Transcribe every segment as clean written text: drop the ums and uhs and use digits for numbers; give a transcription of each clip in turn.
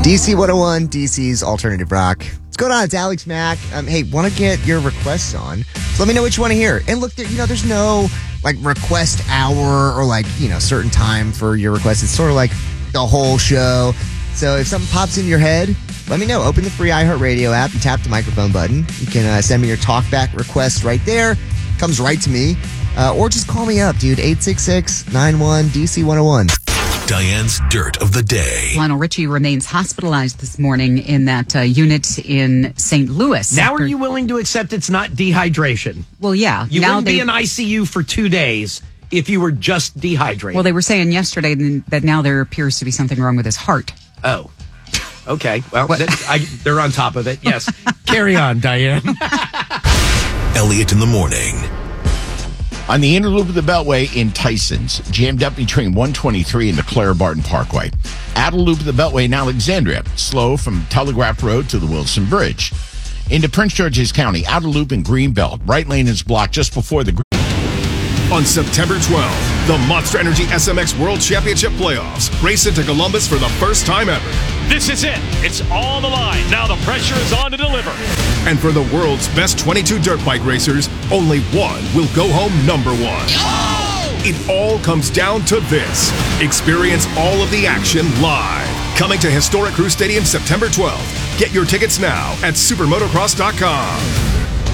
DC 101, DC's Alternative Rock. What's going on? It's Alex Mack. Hey, want to get your requests on? So let me know what you want to hear. And look, there's no request hour or certain time for your request. It's sort of like the whole show. So if something pops into your head, let me know. Open the free iHeartRadio app and tap the microphone button. You can send me your talkback request right there. Comes right to me. Or just call me up, dude. 866-91-DC-101. Diane's Dirt of the Day. Lionel Richie remains hospitalized this morning in that unit in St. Louis. Now are you willing to accept it's not dehydration? Well, yeah. You wouldn't be in ICU for 2 days if you were just dehydrated. Well, they were saying yesterday that now there appears to be something wrong with his heart. Oh. Okay. Well, they're on top of it. Yes. Carry on, Diane. Elliot in the morning. On the inner loop of the Beltway in Tysons, jammed up between 123 and the Claire Barton Parkway. Outer loop of the Beltway in Alexandria, slow from Telegraph Road to the Wilson Bridge. Into Prince George's County, outer loop in Greenbelt. Right lane is blocked just before the... On September 12th, the Monster Energy SMX World Championship Playoffs race into Columbus for the first time ever. This is it. It's on the line. Now the pressure is on to deliver. And for the world's best 22 dirt bike racers, only one will go home number one. Oh! It all comes down to this. Experience all of the action live. Coming to Historic Crew Stadium September 12th. Get your tickets now at supermotocross.com.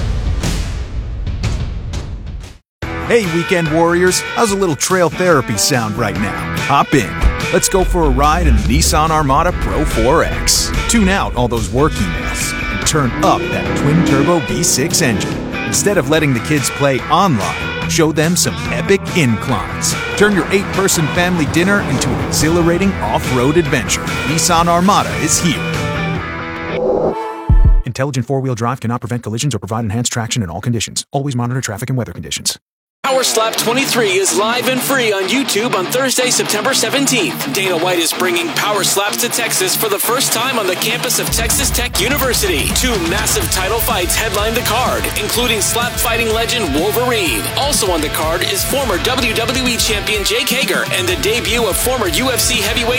Hey, weekend warriors, how's a little trail therapy sound right now? Hop in. Let's go for a ride in the Nissan Armada Pro 4X. Tune out all those work emails and turn up that twin-turbo V6 engine. Instead of letting the kids play online, show them some epic inclines. Turn your 8-person family dinner into an exhilarating off-road adventure. Nissan Armada is here. Intelligent four-wheel drive cannot prevent collisions or provide enhanced traction in all conditions. Always monitor traffic and weather conditions. Power Slap 23 is live and free on YouTube on Thursday, September 17th. Dana White is bringing Power Slaps to Texas for the first time on the campus of Texas Tech University. 2 massive title fights headline the card, including slap fighting legend Wolverine. Also on the card is former WWE champion Jake Hager and the debut of former UFC heavyweight